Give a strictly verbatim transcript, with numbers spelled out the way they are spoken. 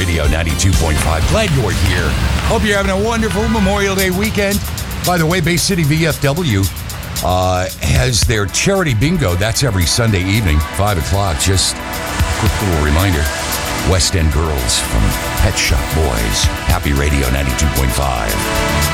Radio ninety-two point five. Glad you're here. Hope you're having a wonderful Memorial Day weekend. By the way, Bay City V F W uh, has their charity bingo. That's every Sunday evening, five o'clock. Just a quick little reminder. West End Girls from Pet Shop Boys. Happy Radio ninety-two point five.